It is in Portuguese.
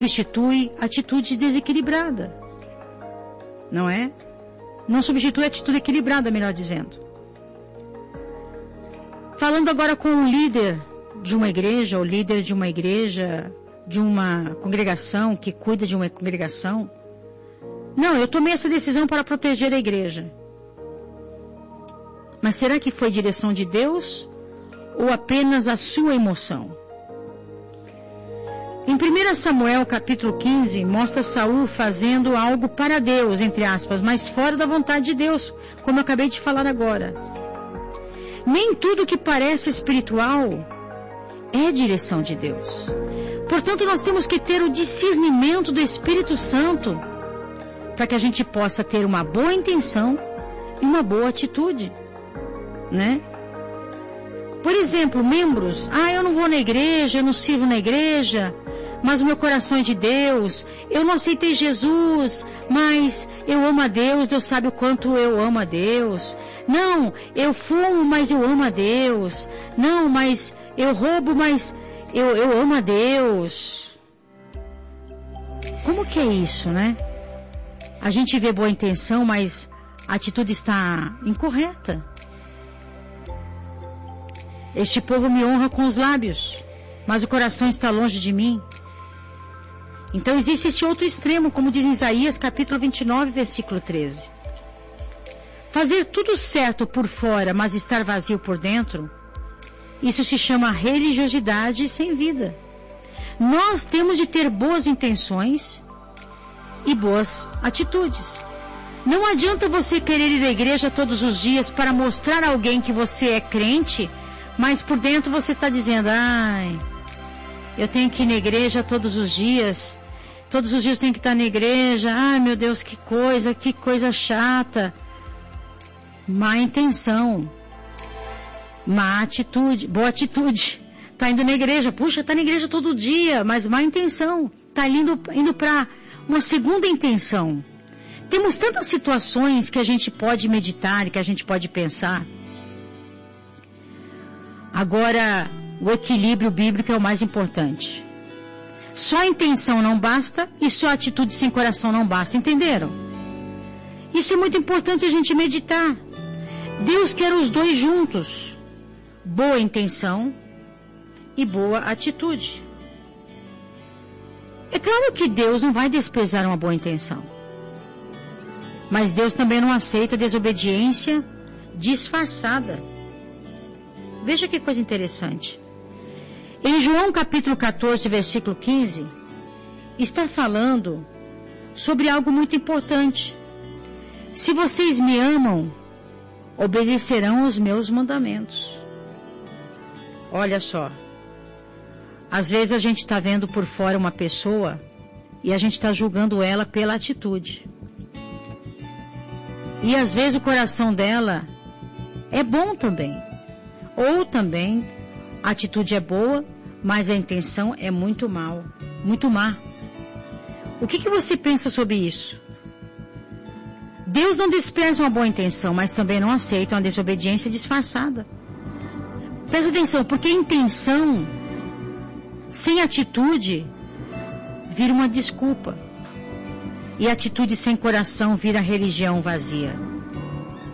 substitui atitude desequilibrada. Não é? Não substitui atitude equilibrada, melhor dizendo. Falando agora com o líder de uma igreja, ou líder de uma igreja, de uma congregação, que cuida de uma congregação. Não, eu tomei essa decisão para proteger a igreja. Mas será que foi direção de Deus ou apenas a sua emoção? Em 1 Samuel capítulo 15, mostra Saul fazendo algo para Deus, entre aspas, mas fora da vontade de Deus, como eu acabei de falar agora. Nem tudo que parece espiritual é direção de Deus. Portanto, nós temos que ter o discernimento do Espírito Santo para que a gente possa ter uma boa intenção e uma boa atitude, né? Por exemplo, membros, eu não vou na igreja, eu não sirvo na igreja, mas o meu coração é de Deus, eu não aceitei Jesus, mas eu amo a Deus, Deus sabe o quanto eu amo a Deus. Não, eu fumo, mas eu amo a Deus. Não, mas eu roubo, mas eu amo a Deus. Como que é isso, né? A gente vê boa intenção, mas a atitude está incorreta. Este povo me honra com os lábios, mas o coração está longe de mim. Então existe esse outro extremo, como diz em Isaías capítulo 29, versículo 13. Fazer tudo certo por fora, mas estar vazio por dentro, isso se chama religiosidade sem vida. Nós temos de ter boas intenções e boas atitudes. Não adianta você querer ir à igreja todos os dias para mostrar a alguém que você é crente, mas por dentro você está dizendo, eu tenho que ir na igreja todos os dias tenho que estar na igreja, meu Deus, que coisa chata. Má intenção, má atitude, boa atitude, está indo na igreja, está na igreja todo dia, mas má intenção, está indo para uma segunda intenção. Temos tantas situações que a gente pode meditar e que a gente pode pensar. Agora, o equilíbrio bíblico é o mais importante. Só a intenção não basta e só a atitude sem coração não basta, entenderam? Isso é muito importante a gente meditar. Deus quer os dois juntos. Boa intenção e boa atitude. É claro que Deus não vai desprezar uma boa intenção. Mas Deus também não aceita desobediência disfarçada. Veja que coisa interessante. Em João capítulo 14, versículo 15, está falando sobre algo muito importante. Se vocês me amam, obedecerão os meus mandamentos. Olha só. Às vezes a gente está vendo por fora uma pessoa e a gente está julgando ela pela atitude. E às vezes o coração dela é bom também. Ou também a atitude é boa, mas a intenção é muito má. O que você pensa sobre isso? Deus não despreza uma boa intenção, mas também não aceita uma desobediência disfarçada. Presta atenção, porque a intenção sem atitude vira uma desculpa. E atitude sem coração vira religião vazia.